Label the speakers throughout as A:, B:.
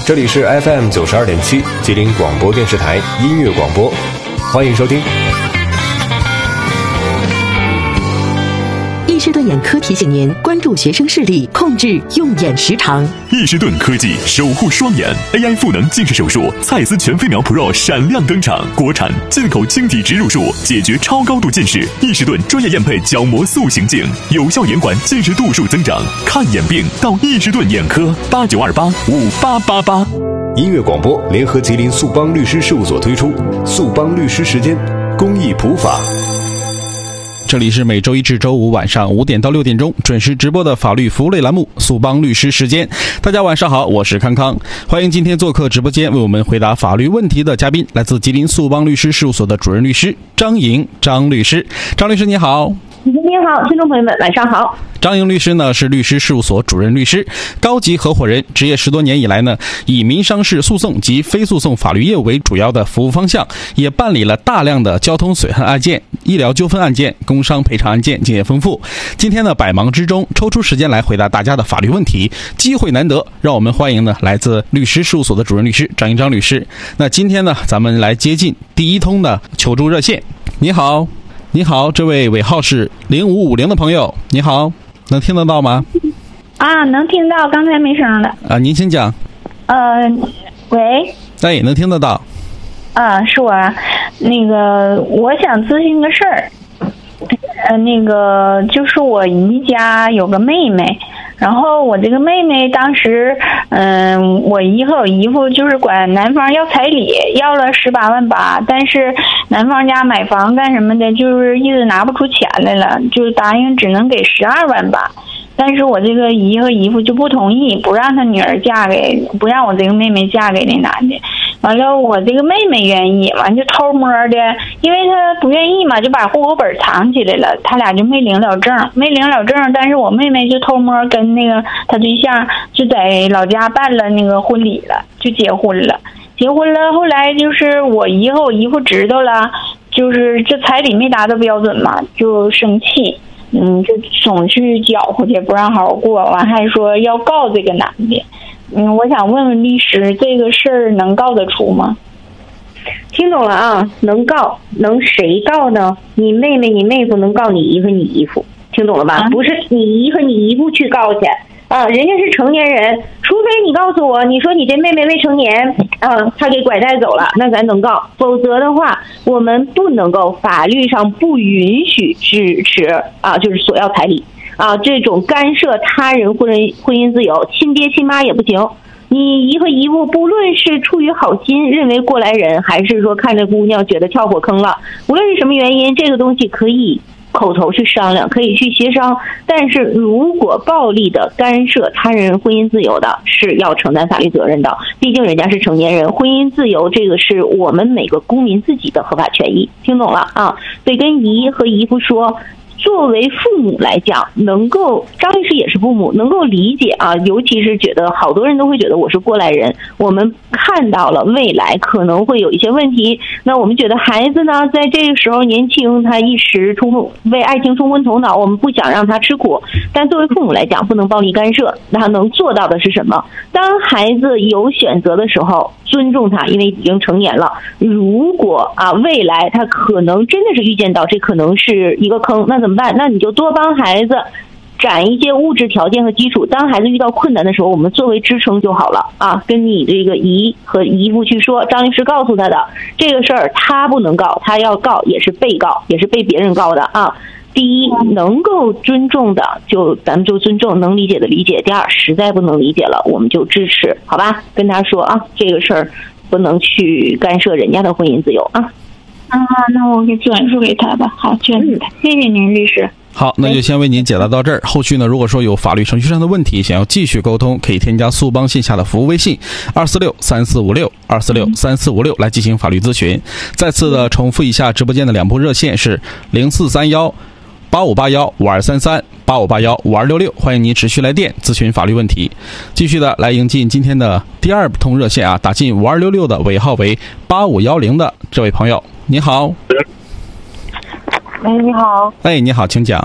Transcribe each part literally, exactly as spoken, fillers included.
A: 这里是 F M 九十二点七吉林广播电视台音乐广播，欢迎收听。
B: 易士顿眼科提醒您关注学生视力，控制用眼时长。
C: 易士顿科技守护双眼 A I 赋能近视手术，蔡司全飞秒 Pro 闪亮登场，国产进口晶体植入术，解决超高度近视。易士顿专业验配角膜塑形镜，有效延缓近视度数增长。看眼病到易士顿眼科，八九二八五八八八。
A: 音乐广播联合吉林速邦律师事务所推出速邦律师时间公益普法。
D: 这里是每周一至周五晚上五点到六点钟准时直播的法律服务类栏目速邦律师时间。大家晚上好，我是康康，欢迎今天做客直播间为我们回答法律问题的嘉宾，来自吉林速邦律师事务所的主任律师张莹张律师。张律师你好。
E: 您好，听众朋友们晚上好。
D: 张莹律师呢是律师事务所主任律师，高级合伙人，职业十多年以来呢，以民商事诉讼及非诉讼法律业务为主要的服务方向，也办理了大量的交通损害案件、医疗纠纷案件、工伤赔偿案件，经验丰富。今天呢，百忙之中抽出时间来回答大家的法律问题，机会难得，让我们欢迎呢来自律师事务所的主任律师张莹张律师。那今天呢，咱们来接近第一通的求助热线。你好。你好，这位尾号是零五五零的朋友，你好，能听得到吗？
E: 啊，能听到，刚才没声了。
D: 啊，您请讲。
E: 呃，喂。
D: 哎，能听得到。
E: 啊，是我。那个，我想咨询个事儿。呃，那个就是我姨家有个妹妹，然后我这个妹妹当时，嗯、呃，我姨和我姨夫就是管男方要彩礼，要了十八万八，但是男方家买房干什么的，就是一直拿不出钱来了，就是答应只能给十二万八。但是我这个姨和姨夫就不同意，不让他女儿嫁给，不让我这个妹妹嫁给那男的。完了，我这个妹妹愿意，完就偷摸的，因为她不愿意嘛，就把户口本藏起来了，他俩就没领了证，没领了证，但是我妹妹就偷摸跟那个她对象就在老家办了那个婚礼了，就结婚了，结婚了。后来就是我姨和我姨夫知道了，就是这彩礼没达到标准嘛，就生气。嗯，就总去搅和去，不让好好过，完还说要告这个男的。嗯，我想问问律师，这个事儿能告得出吗？
F: 听懂了啊，能告，能谁告呢？你妹妹、你妹夫能告你姨和你姨夫，听懂了吧？啊、不是你姨和你姨夫去告去啊，人家是成年人，除非你告诉我，你说你这妹妹未成年啊，他给拐带走了，那咱能告，否则的话，我们不能够，法律上不允许支持啊，就是索要彩礼啊，这种干涉他人婚姻婚姻自由，亲爹亲妈也不行。你姨和姨夫不论是出于好心认为过来人，还是说看着姑娘觉得跳火坑了，无论是什么原因，这个东西可以口头去商量，可以去协商，但是如果暴力的干涉他人婚姻自由的，是要承担法律责任的，毕竟人家是成年人，婚姻自由这个是我们每个公民自己的合法权益，听懂了啊？得跟姨和姨夫说，作为父母来讲，能够张律师也是父母，能够理解啊，尤其是觉得好多人都会觉得我是过来人，我们看到了未来可能会有一些问题，那我们觉得孩子呢在这个时候年轻，他一时冲为爱情冲昏头脑，我们不想让他吃苦，但作为父母来讲不能暴力干涉，那他能做到的是什么？当孩子有选择的时候尊重他，因为已经成年了，如果啊未来他可能真的是预见到这可能是一个坑，那怎么办？那你就多帮孩子攒一些物质条件和基础，当孩子遇到困难的时候，我们作为支撑就好了啊。跟你这个姨和姨夫去说，张律师告诉他的这个事儿，他不能告，他要告也是被告，也是被别人告的啊。第一，能够尊重的就咱们就尊重，能理解的理解。第二，实在不能理解了，我们就支持，好吧？跟他说啊，这个事儿不能去干涉人家的婚姻自由啊。
E: 啊，那我给转述给他吧。好，转述他，谢谢您，律师。
D: 好，那就先为您解答到这儿。后续呢，如果说有法律程序上的问题，想要继续沟通，可以添加速邦线下的服务微信二四六三四五六二四六三四五六来进行法律咨询。再次的重复一下，直播间的两部热线是零四三幺八五八幺五二三三八五八幺五二六六，欢迎您持续来电咨询法律问题。继续的来迎进今天的第二通热线啊，打进五二六六的尾号为八五一零的这位朋友，你好。
G: 哎，你好。
D: 哎，你好，请讲。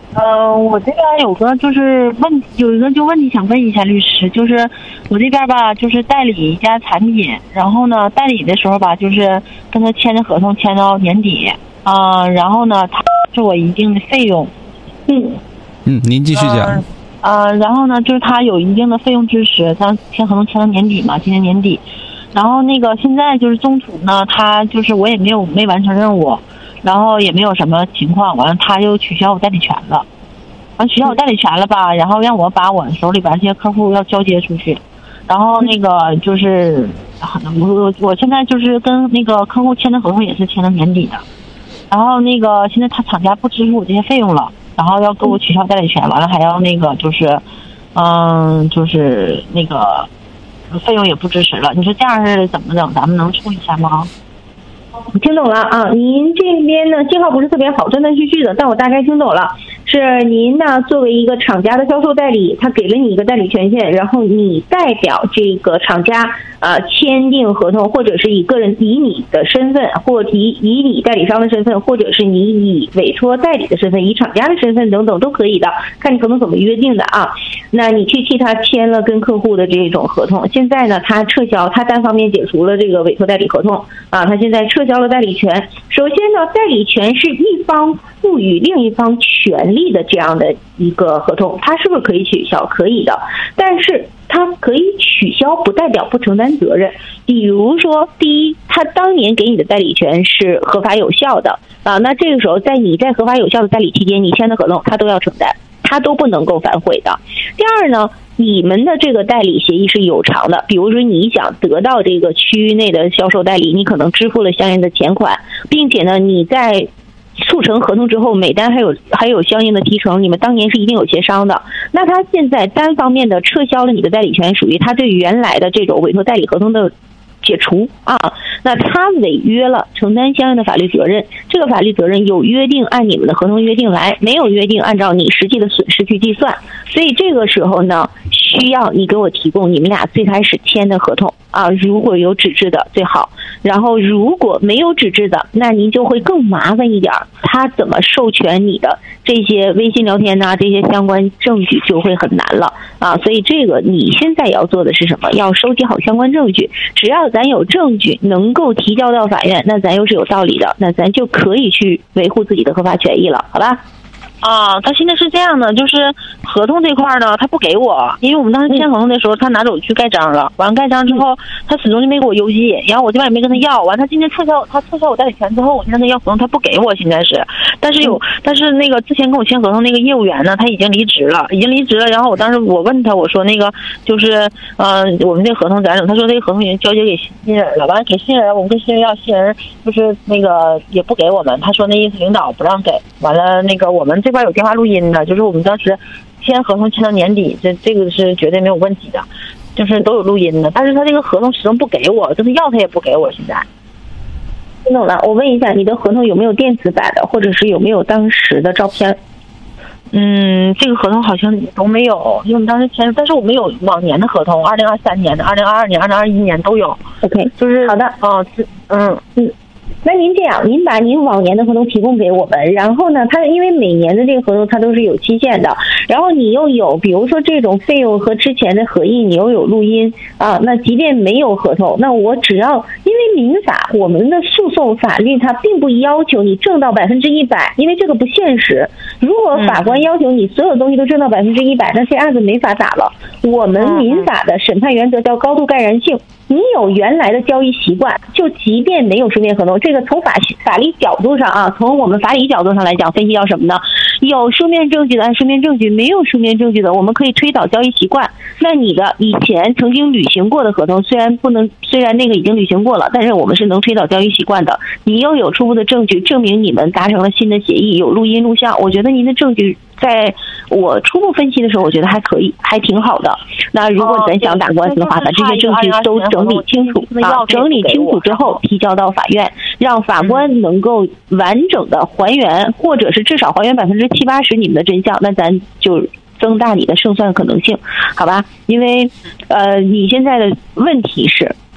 G: 呃，我这边有个就是问，有一个就问题想问一下律师，就是我这边吧，就是代理一家产品，然后呢，代理的时候吧，就是跟他签的合同签到年底，啊、呃，然后呢，他是我一定的费用，
F: 嗯
D: 嗯，您继续讲。呃
G: 呃，然后呢，就是他有一定的费用支持，他签合同签到年底嘛，今年年底。然后那个现在就是中途呢，他就是我也没有没完成任务，然后也没有什么情况，完了他又取消我代理权了，完取消我代理权了吧，然后让我把我手里边这些客户要交接出去，然后那个就是我我现在就是跟那个客户签的合同也是签到年底的，然后那个现在他厂家不支付我这些费用了。然后要给我取消代理权，完了还要那个就是，嗯，就是那个费用也不支持了。你说这样是怎么整？咱们能处一下吗？
F: 听懂了啊，您这边呢信号不是特别好，断断续续的，但我大概听懂了。是您呢作为一个厂家的销售代理，他给了你一个代理权限，然后你代表这个厂家呃签订合同，或者是以个人以你的身份，或以以你代理商的身份，或者是你以委托代理的身份，以厂家的身份等等都可以的，看你合同怎么约定的啊。那你去替他签了跟客户的这种合同，现在呢他撤销，他单方面解除了这个委托代理合同啊，他现在撤销了代理权。首先呢，代理权是一方赋予另一方权利的这样的一个合同，它是不是可以取消？可以的，但是它可以取消不代表不承担责任。比如说，第一，他当年给你的代理权是合法有效的啊，那这个时候在你在合法有效的代理期间，你签的合同他都要承担，他都不能够反悔的。第二呢，你们的这个代理协议是有偿的，比如说你想得到这个区域内的销售代理，你可能支付了相应的钱款，并且呢你在促成合同之后，每单还有还有相应的提成，你们当年是一定有协商的。那他现在单方面的撤销了你的代理权，属于他对原来的这种委托代理合同的解除啊，那他违约了，承担相应的法律责任。这个法律责任有约定按你们的合同约定来，没有约定按照你实际的损失去计算。所以这个时候呢，需要你给我提供你们俩最开始签的合同啊，如果有纸质的最好，然后如果没有纸质的，那您就会更麻烦一点，他怎么授权你的这些微信聊天呐、啊，这些相关证据就会很难了啊。所以这个你现在要做的是什么？要收集好相关证据，只要咱有证据能够提交到法院，那咱又是有道理的，那咱就可以去维护自己的合法权益了，好吧？
G: 啊，他现在是这样的，就是合同这块呢，他不给我，因为我们当时签合同的时候，他拿走去盖章了。完了盖章之后，他始终就没给我邮寄，然后我这边也没跟他要。完，他今天撤销，他撤销我代理权之后，我现在跟他要合同，他不给我，现在是。但是有，但是那个之前跟我签合同那个业务员呢，他已经离职了，已经离职了。然后我当时我问他，我说那个就是，呃，我们这合同咋整？他说这个合同已经交接给新人了。完了给新人，我们跟新人要，新人就是那个也不给我们。他说那意思领导不让给。完了那个我们这边有电话录音的，就是我们当时签合同签到年底，这这个是绝对没有问题的，就是都有录音的。但是他这个合同始终不给我，就是要他也不给我。现在
F: 听懂了，我问一下，你的合同有没有电子版的，或者是有没有当时的照片？
G: 嗯，这个合同好像都没有，因为我们当时签，但是我们有往年的合同，二零二三年的、二零二二年、二零二一年都有。
F: OK，
G: 就是
F: 好的，
G: 哦，嗯嗯。
F: 那您这样，您把您往年的合同提供给我们，然后呢，它因为每年的这个合同它都是有期限的，然后你又有比如说这种费用和之前的合议，你又有录音啊，那即便没有合同，那我只要因为民法我们的诉讼法律它并不要求你挣到百分之一百，因为这个不现实。如果法官要求你所有东西都挣到百分之一百，那这案子没法打了。我们民法的审判原则叫高度盖然性。你有原来的交易习惯，就即便没有书面合同，这个从法法律角度上啊，从我们法理角度上来讲，分析要什么呢？有书面证据的按书面证据，没有书面证据的，我们可以推导交易习惯。那你的以前曾经履行过的合同，虽然不能，虽然那个已经履行过了，但是我们是能推导交易习惯的。你又有初步的证据证明你们达成了新的协议，有录音录像，我觉得您的证据在我初步分析的时候，我觉得还可以，还挺好的。那如果咱想打官司的话，把这些证据都整理清楚啊，整理清楚之后提交到法院，让法官能够完整的还原，或者是至少还原百分之七八十你们的真相，那咱就增大你的胜算可能性，好吧？因为呃，你现在的问题是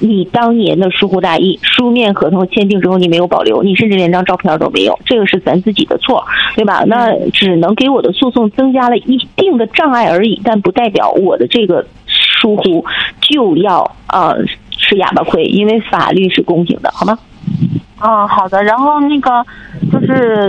F: 你当年的疏忽大意，书面合同签订之后你没有保留，你甚至连张照片都没有，这个是咱自己的错，对吧？那只能给我的诉讼增加了一定的障碍而已，但不代表我的这个疏忽就要呃吃哑巴亏，因为法律是公平的，好吗？
G: 哦，好的。然后那个就是，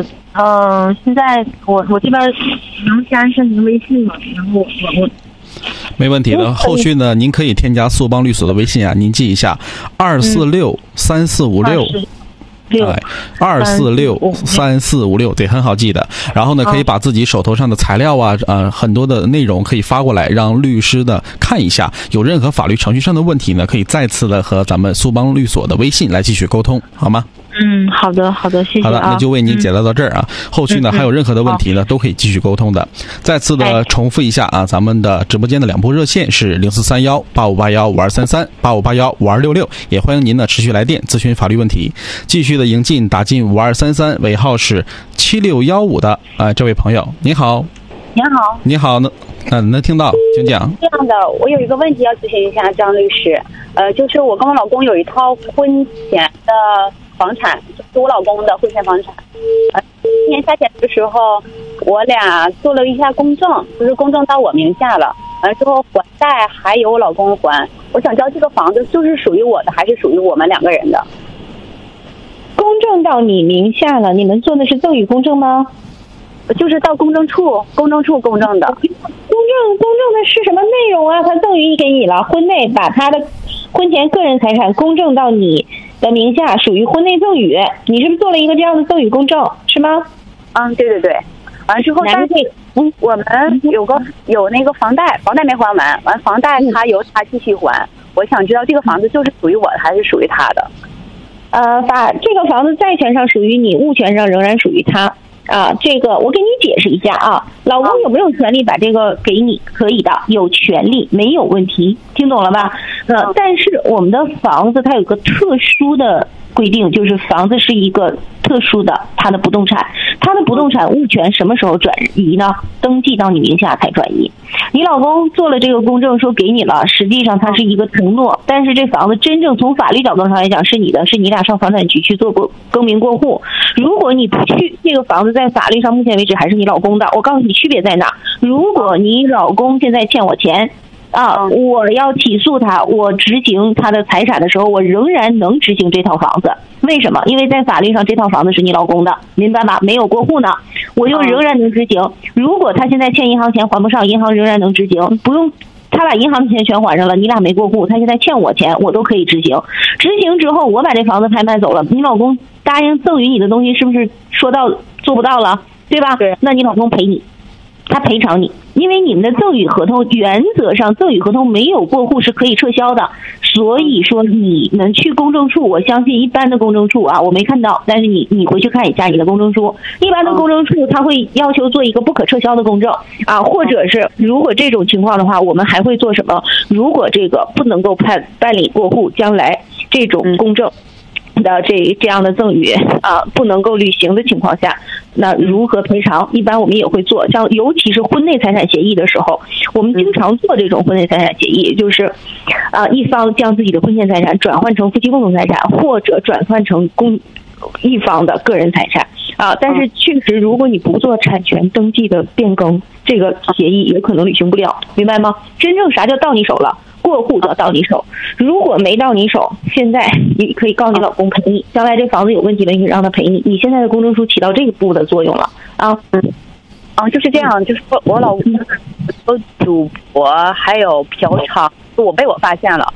G: 呃，现在我我这边能加申请微信吗？然后我我。
D: 没问题的，后续呢，您可以添加速邦律所的微信啊，您记一下二四六三四五六。哎，二四六三四五六，对，很好记的。然后呢，可以把自己手头上的材料啊，呃，很多的内容可以发过来，让律师呢看一下。有任何法律程序上的问题呢，可以再次的和咱们速邦律所的微信来继续沟通，好吗？
G: 嗯，好的，好的，谢谢、啊。
D: 好的，那就为您解答到这儿啊。嗯、后续呢，还有任何的问题呢，嗯、都可以继续沟通的。再次的重复一下啊，咱们的直播间的两部热线是零四三幺八五八幺五二三三八五八幺五二六六，也欢迎您呢持续来电咨询法律问题。继续的迎进打进五二三三，尾号是七六幺五的啊、呃，这位朋友，你好。
H: 您好。
D: 你好，能嗯能听到，请讲。
H: 这样的，我有一个问题要咨询一下张律师，呃，就是我跟我老公有一套婚前的房产，就是我老公的婚前房产。呃，今年夏天的时候，我俩做了一下公证，就是公证到我名下了，完之后还贷还由我老公还。我想知道这个房子就是属于我的，还是属于我们两个人的？
F: 公证到你名下了，你们做的是赠与公证吗？
H: 就是到公证处，公证处公证的。
F: 公证公证的是什么内容啊？他赠与给你了，婚内把他的婚前个人财产公证到你的名下，属于婚内赠与。你是不是做了一个这样的赠与公证，是吗？
H: 嗯，对对对。完之后，但是嗯，我们有个有那个房贷，房贷没还完，完房贷他由他继续还。我想知道这个房子就是属于我的，还是属于他的？
F: 呃，法这个房子债权上属于你，物权上仍然属于他。啊，这个我给你解释一下啊，老公有没有权利把这个给你？可以的，有权利，没有问题，听懂了吧？呃，但是我们的房子它有个特殊的规定，就是房子是一个特殊的它的不动产，它的不动产物权什么时候转移呢？登记到你名下才转移。你老公做了这个公证说给你了，实际上它是一个承诺，但是这房子真正从法律角度上来讲是你的，是你俩上房产局去做过更名过户。如果你不去，这个房子在法律上目前为止还是你老公的。我告诉你区别在哪，如果你老公现在欠我钱啊，我要起诉他，我执行他的财产的时候，我仍然能执行这套房子。为什么？因为在法律上这套房子是你老公的，明白吧？没有过户呢，我就仍然能执行。如果他现在欠银行钱还不上，银行仍然能执行，不用他把银行的钱全还上了，你俩没过户，他现在欠我钱，我都可以执行。执行之后，我把这房子拍卖走了，你老公答应赠与你的东西是不是说到做不到了，对吧？对，那你老公赔你，他赔偿你，因为你们的赠与合同原则上赠与合同没有过户是可以撤销的，所以说你们去公证处，我相信一般的公证处啊，我没看到，但是你你回去看一下你的公证处，一般的公证处他会要求做一个不可撤销的公证啊，或者是如果这种情况的话，我们还会做什么？如果这个不能够办办理过户，将来这种公证的这这样的赠与啊不能够履行的情况下，那如何赔偿？一般我们也会做，像尤其是婚内财产协议的时候，我们经常做这种婚内财产协议，就是啊一方将自己的婚前财产转换成夫妻共同财产，或者转换成公一方的个人财产啊。但是确实，如果你不做产权登记的变更，这个协议也可能履行不了，明白吗？真正啥叫到你手了？过户的到你手，如果没到你手，现在你可以告你老公赔你，将来这房子有问题了，你可以让他赔你。你现在的公证书起到这个步的作用了啊，嗯，
H: 啊，就是这样，就是说我老公有赌博，还有嫖娼，我被我发现了。